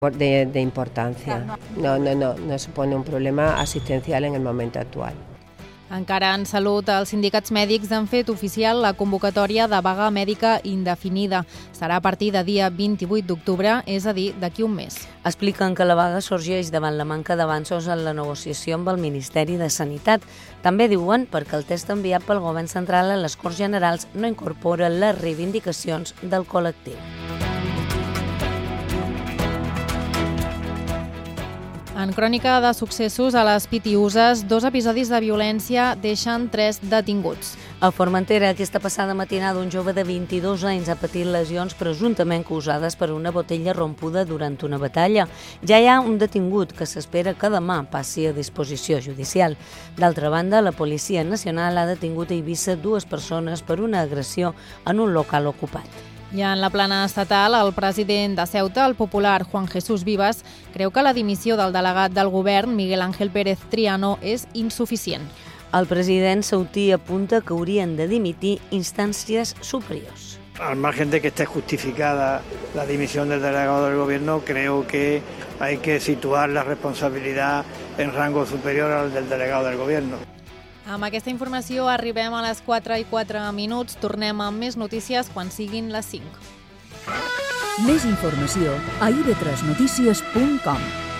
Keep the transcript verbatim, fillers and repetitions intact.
de, de importancia. No, no, no, no supone un problema asistencial en el momento actual. Encara en salut, els sindicats mèdics han fet oficial la convocatòria de vaga mèdica indefinida. Serà a partir de dia vint-i-vuit d'octubre, és a dir, d'aquí un mes. Expliquen que la vaga sorgeix davant la manca d'avanços en la negociació amb el Ministeri de Sanitat. També diuen perquè el text enviat pel Govern Central a les Corts Generals no incorpora les reivindicacions del col·lectiu. En crònica de successos a les Pitiüses, dos episodis de violència deixen tres detinguts. A Formentera, aquesta passada matinada, un jove de vint-i-dos anys ha patit lesions presumptament causades per una botella rompuda durant una batalla. Ja hi ha un detingut que s'espera que demà passi a disposició judicial. D'altra banda, la Policia Nacional ha detingut a Eivissa dues persones per una agressió en un local ocupat. I en la plana estatal, el president de Ceuta, el popular Juan Jesús Vivas, creu que la dimissió del delegat del govern, Miguel Ángel Pérez Triano, és insuficient. El president sautí apunta que haurien de dimitir instàncies superiors. Al margen de que esté justificada la dimisión del delegado del gobierno, creo que hay que situar la responsabilidad en rango superior al del delegado del gobierno. Amb aquesta informació arribem a les quatre i quatre minuts. Tornem amb més notícies quan siguin les cinc. Més informació a i ve tres notícies punt com.